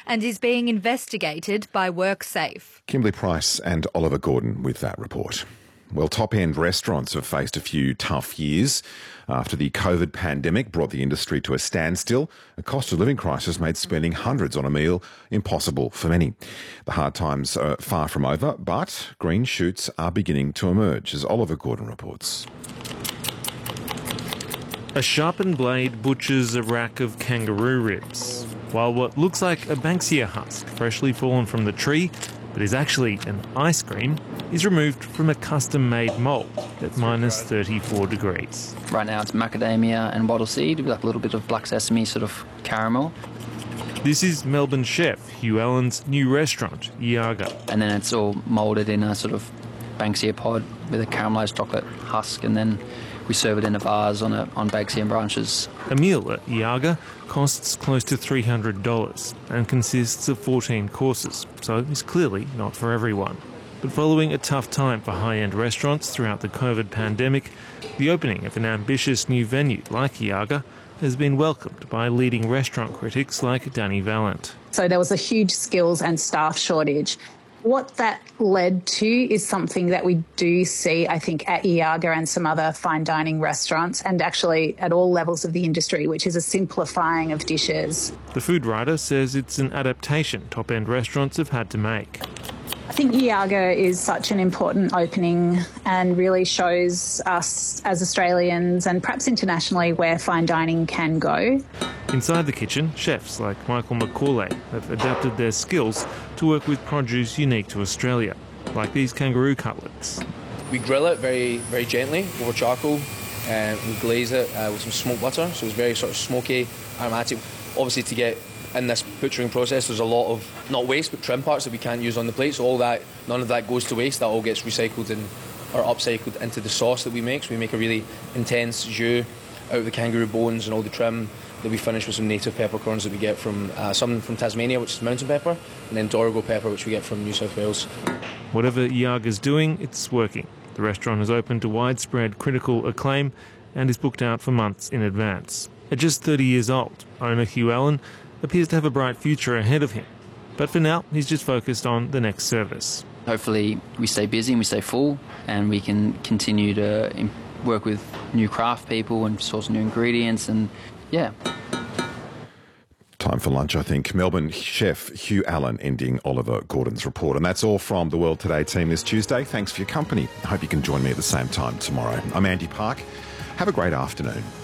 and is being investigated by WorkSafe. Kimberly Price and Oliver Gordon with that report. Well, top-end restaurants have faced a few tough years. After the COVID pandemic brought the industry to a standstill, a cost of living crisis made spending hundreds on a meal impossible for many. The hard times are far from over, but green shoots are beginning to emerge, as Oliver Gordon reports. A sharpened blade butchers a rack of kangaroo ribs, while what looks like a Banksia husk, freshly fallen from the tree, but is actually an ice cream, is removed from a custom-made mould at minus 34 degrees. Right now it's macadamia and wattle seed with like a little bit of black sesame sort of caramel. This is Melbourne chef Hugh Allen's new restaurant, Iaga. And then it's all moulded in a sort of Banksia pod with a caramelised chocolate husk, and then we serve it in a vase on Banksia branches. A meal at Iaga costs close to $300 and consists of 14 courses, so is clearly not for everyone. But following a tough time for high-end restaurants throughout the COVID pandemic, the opening of an ambitious new venue like Iaga has been welcomed by leading restaurant critics like Danny Valent. So there was a huge skills and staff shortage. What that led to is something that we do see, I think, at Iaga and some other fine dining restaurants, and actually at all levels of the industry, which is a simplifying of dishes. The food writer says it's an adaptation top-end restaurants have had to make. I think Iaga is such an important opening and really shows us as Australians and perhaps internationally where fine dining can go. Inside the kitchen, chefs like Michael McCauley have adapted their skills to work with produce unique to Australia, like these kangaroo cutlets. We grill it very, very gently over charcoal, and we glaze it with some smoked butter, so it's very sort of smoky, aromatic. Obviously, to get in this butchering process, there's a lot of, not waste, but trim parts that we can't use on the plate, so all that, none of that goes to waste. That all gets recycled or upcycled into the sauce that we make. So we make a really intense jus out of the kangaroo bones and all the trim that we finish with some native peppercorns that we get from some from Tasmania, which is mountain pepper, and then Dorrigo pepper, which we get from New South Wales. Whatever Iaga's doing, it's working. The restaurant is open to widespread critical acclaim and is booked out for months in advance. At just 30 years old, owner Hugh Allen appears to have a bright future ahead of him. But for now, he's just focused on the next service. Hopefully we stay busy and we stay full, and we can continue to work with new craft people and source new ingredients, and yeah. Time for lunch, I think. Melbourne chef Hugh Allen ending Oliver Gordon's report. And that's all from the World Today team this Tuesday. Thanks for your company. I hope you can join me at the same time tomorrow. I'm Andy Park. Have a great afternoon.